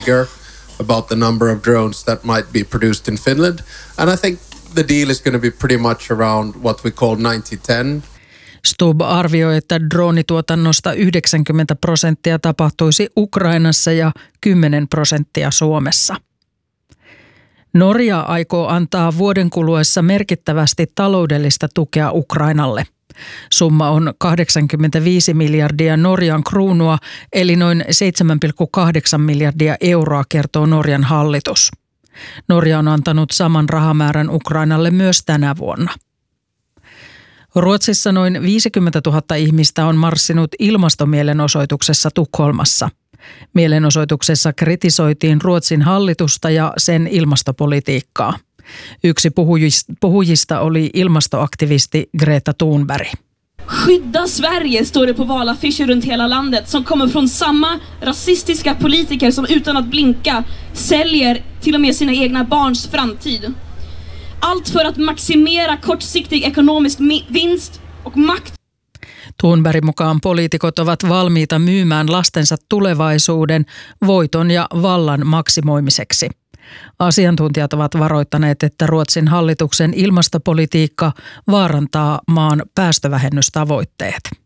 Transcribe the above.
about the number of drones that might be produced in Finland. And I think the deal is going to be pretty much around what we call 90-10. Stubb arvioi, että droonituotannosta 90% tapahtuisi Ukrainassa ja 10% Suomessa. Norja aikoo antaa vuoden kuluessa merkittävästi taloudellista tukea Ukrainalle. Summa on 85 miljardia Norjan kruunua, eli noin 7,8 miljardia euroa, kertoo Norjan hallitus. Norja on antanut saman rahamäärän Ukrainalle myös tänä vuonna. Ruotsissa noin 50 000 ihmistä on marssinut ilmastomielenosoituksessa Tukholmassa. Mielenosoituksessa kritisoitiin Ruotsin hallitusta ja sen ilmastopolitiikkaa. Yksi puhujista oli ilmastoaktivisti Greta Thunberg. Skydda Sverige, står det på valaffischer runt hela landet, som kommer från samma rasistiska politiker som utan att blinka säljer till och med sina egna barns framtid. Allt för att maximera kortsiktig ekonomisk vinst och makt. Thunbergin mukaan poliitikot ovat valmiita myymään lastensa tulevaisuuden voiton ja vallan maksimoimiseksi. Asiantuntijat ovat varoittaneet, että Ruotsin hallituksen ilmastopolitiikka vaarantaa maan päästövähennystavoitteet.